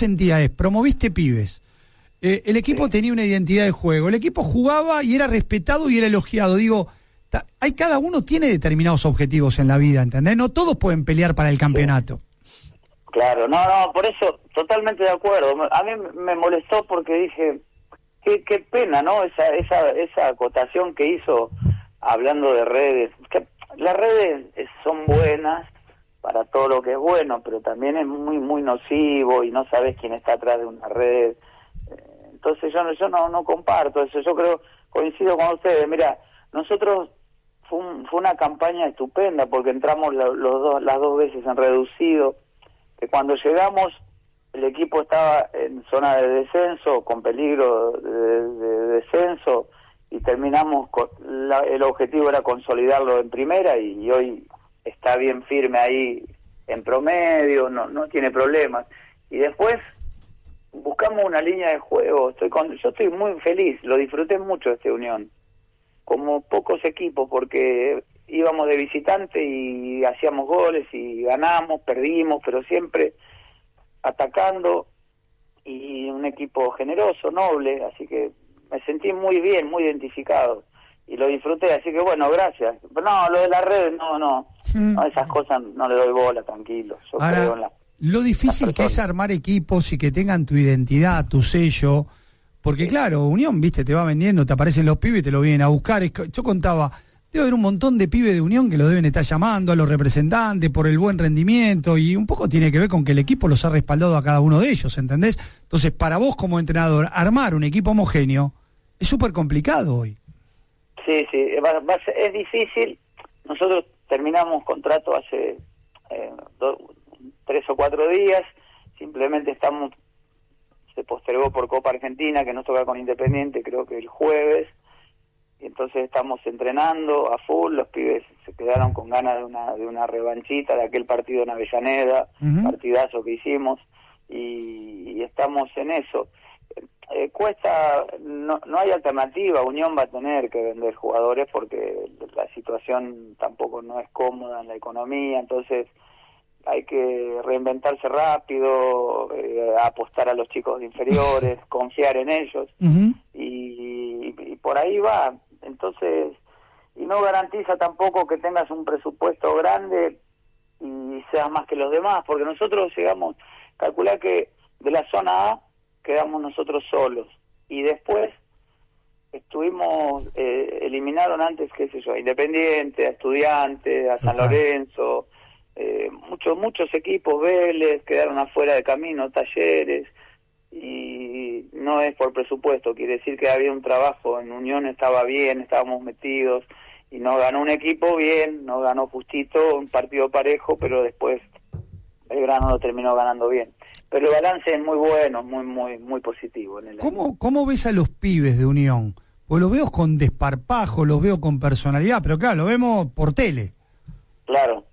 sentía es, promoviste pibes, el equipo tenía una identidad de juego, el equipo jugaba y era respetado y era elogiado. Digo, cada uno tiene determinados objetivos en la vida, ¿entendés? No todos pueden pelear para el campeonato. Claro, no, por eso, totalmente de acuerdo. A mí me molestó porque dije, qué pena, ¿no? Esa acotación que hizo hablando de redes. Que las redes son buenas para todo lo que es bueno, pero también es muy, muy nocivo y no sabes quién está atrás de una red. Entonces yo no comparto eso. Yo creo, coincido con ustedes. Mira, nosotros fue una campaña estupenda porque entramos las dos veces en reducido, que cuando llegamos el equipo estaba en zona de descenso, con peligro de descenso, y terminamos el objetivo era consolidarlo en primera, y hoy está bien firme ahí en promedio, no tiene problemas. Y después buscamos una línea de juego. Yo estoy muy feliz, lo disfruté mucho este Unión, como pocos equipos, porque íbamos de visitante y hacíamos goles y ganamos, perdimos, pero siempre atacando, y un equipo generoso, noble, así que me sentí muy bien, muy identificado y lo disfruté, así que bueno, gracias. No, lo de las redes, no, esas cosas no le doy bola, tranquilo. Yo ahora, creo en lo difícil que es armar equipos y que tengan tu identidad, tu sello, porque claro, Unión, viste, te va vendiendo, te aparecen los pibes y te lo vienen a buscar. Yo contaba, debe haber un montón de pibes de Unión que lo deben estar llamando a los representantes por el buen rendimiento, y un poco tiene que ver con que el equipo los ha respaldado a cada uno de ellos, ¿entendés? Entonces, para vos como entrenador, armar un equipo homogéneo es súper complicado hoy. Sí, es difícil. Nosotros terminamos contrato hace 3 o 4 días, simplemente se postergó por Copa Argentina, que nos toca con Independiente, creo que el jueves, y entonces estamos entrenando a full. Los pibes se quedaron con ganas de una revanchita de aquel partido en Avellaneda, partidazo que hicimos, y estamos en eso. Cuesta, no hay alternativa. Unión va a tener que vender jugadores porque la situación tampoco no es cómoda en la economía, entonces hay que reinventarse rápido, apostar a los chicos inferiores, confiar en ellos, y por ahí va. Entonces, y no garantiza tampoco que tengas un presupuesto grande y seas más que los demás, porque nosotros llegamos, calcular que de la zona A quedamos nosotros solos, y después eliminaron antes, qué sé yo, a Independiente, a Estudiantes, a San Lorenzo, muchos equipos, Vélez, quedaron afuera de camino, Talleres, y no es por presupuesto, quiere decir que había un trabajo, en Unión estaba bien, estábamos metidos, y no ganó un equipo bien, no ganó justito, un partido parejo, pero después Belgrano lo terminó ganando bien. Pero el balance es muy bueno, muy positivo. ¿Cómo ves a los pibes de Unión? Pues los veo con desparpajo, los veo con personalidad, pero claro, lo vemos por tele. Claro.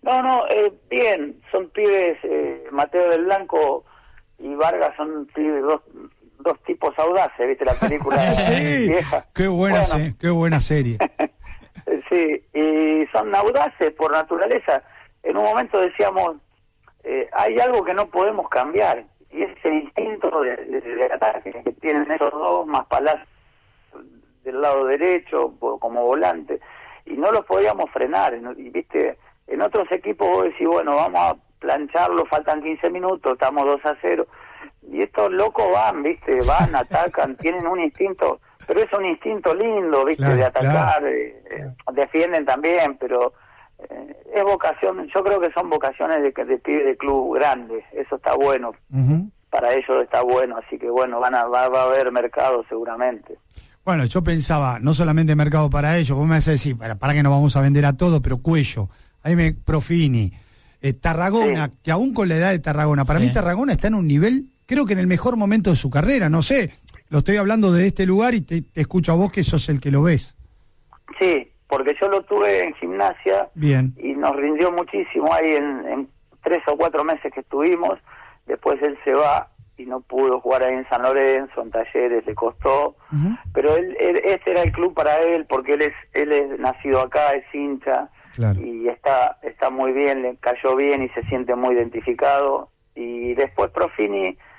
Bien, son pibes, Mateo del Blanco y Vargas son pibes, dos tipos audaces, ¿viste la película sí, vieja? Qué buena serie. Sí, y son audaces por naturaleza. En un momento decíamos, hay algo que no podemos cambiar, y es el instinto de ataque que tienen esos dos, más Palacio del lado derecho como volante, y no los podíamos frenar. Y viste, en otros equipos vos decís, bueno, vamos a plancharlo, faltan 15 minutos, estamos 2-0, y estos locos van, atacan, tienen un instinto, pero es un instinto lindo, viste, de atacar, defienden también, pero es vocación. Yo creo que son vocaciones de pibes de club grandes, eso está bueno, para ellos está bueno, así que bueno, va a haber mercado seguramente. Bueno, yo pensaba, no solamente mercado para ellos, vos me vas a decir, para que no vamos a vender a todo, pero Cuello, Profini, Tarragona, que aún con la edad de Tarragona, para mí Tarragona está en un nivel, creo que en el mejor momento de su carrera, no sé, lo estoy hablando de este lugar y te escucho a vos que sos el que lo ves. Sí, porque yo lo tuve en Gimnasia. Bien. Y nos rindió muchísimo ahí en 3 o 4 meses que estuvimos. Después él se va y no pudo jugar ahí en San Lorenzo, en Talleres, le costó, pero este era el club para él, porque él es nacido acá, es hincha, y está muy bien, le cayó bien y se siente muy identificado. Y después Profini